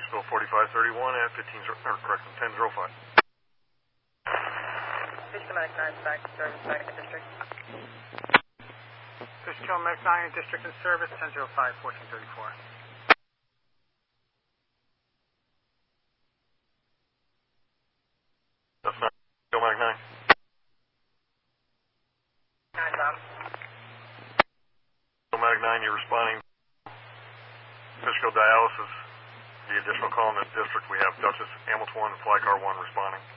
Spill 4531 at 10:05. Fish Medic 9 back to service, back in district. Fish Medic 9 in district and service, 10:05, 1434. That's not Medic 9. 9 Bob. Medic 9, you're responding. Fishkill dialysis. The additional call in this district, we have Duchess, Hamilton 1, and Fly Car 1 responding.